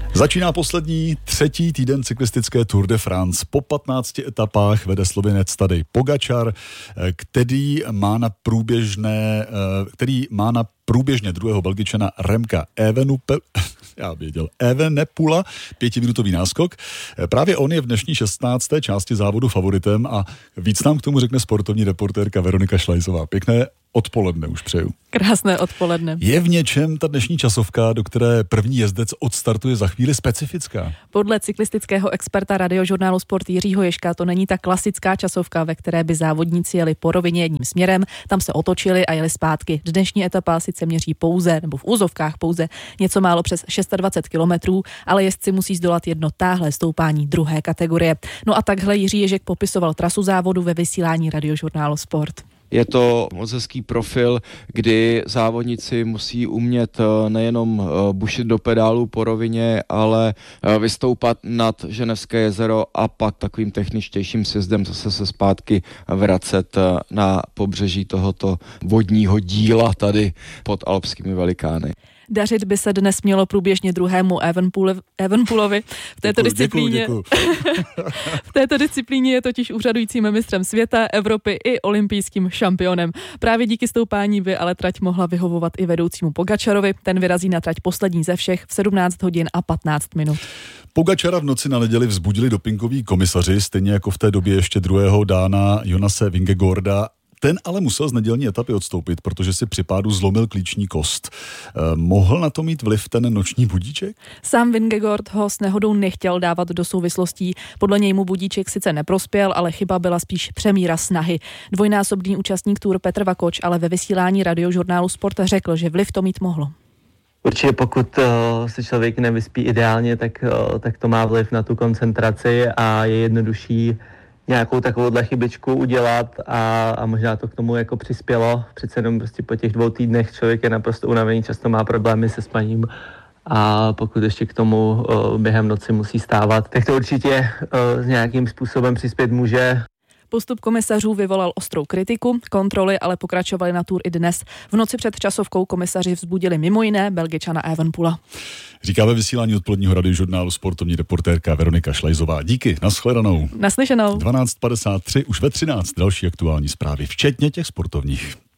Začíná poslední třetí týden cyklistické Tour de France. Po 15 etapách vede Slovinec Tadej Pogačar, který má na průběžně druhého Belgičana Remka Evenepoela 5minutový náskok. Právě on je v dnešní 16. části závodu favoritem a víc nám k tomu řekne sportovní reportérka Veronika Šlajzová. Pěkné odpoledne už přeju. Krásné odpoledne. Je v něčem ta dnešní časovka, do které první jezdec odstartuje za chvíli, specifická? Podle cyklistického experta radiožurnálu Sport Jiřího Ježka to není ta klasická časovka, ve které by závodníci jeli po rovině jedním směrem, tam se otočili a jeli zpátky. Dnešní etapa sice měří pouze, nebo v úzovkách pouze, něco málo přes 620 kilometrů, ale jezdci musí zdolat jedno táhlé stoupání druhé kategorie. No a takhle Jiří Ježek popisoval trasu závodu ve vysílání radiožurnálu Sport. Je to moc hezký profil, kdy závodníci musí umět nejenom bušit do pedálu po rovině, ale vystoupat nad Ženevské jezero a pak takovým techničtějším sjezdem zase se zpátky vracet na pobřeží tohoto vodního díla tady pod alpskými velikány. Dařit by se dnes mělo průběžně druhému Evenepoelovi. V této disciplíně je totiž úřadujícím mistrem světa, Evropy i olympijským šampionem. Právě díky stoupání by ale trať mohla vyhovovat i vedoucímu Pogačarovi. Ten vyrazí na trať poslední ze všech v 17 hodin a 15 minut. Pogačara v noci na neděli vzbudili dopingoví komisaři, stejně jako v té době ještě druhého Dána Jonase Vingegaarda. Ten ale musel z nedělní etapy odstoupit, protože si při pádu zlomil klíční kost. Mohl na to mít vliv ten noční budíček? Sám Vingegaard ho s nehodou nechtěl dávat do souvislostí. Podle něj mu budíček sice neprospěl, ale chyba byla spíš přemíra snahy. Dvojnásobný účastník Tour Petr Vakoč ale ve vysílání radiožurnálu Sport řekl, že vliv to mít mohlo. Určitě pokud se člověk nevyspí ideálně, tak to má vliv na tu koncentraci a je jednodušší nějakou takovouhle chybičku udělat a možná to k tomu jako přispělo. Přece jenom prostě po těch 2 týdnech člověk je naprosto unavený, často má problémy se spaním a pokud ještě k tomu během noci musí stávat, tak to určitě s nějakým způsobem přispět může. Postup komisařů vyvolal ostrou kritiku, kontroly ale pokračovaly na Tour i dnes. V noci před časovkou komisaři vzbudili mimo jiné Belgičana Evenepoela. Říká ve vysílání odpoledního radiožurnálu sportovní reportérka Veronika Šlajzová. Díky, nashledanou. Naslyšenou. 12:53, už ve 13 další aktuální zprávy, včetně těch sportovních.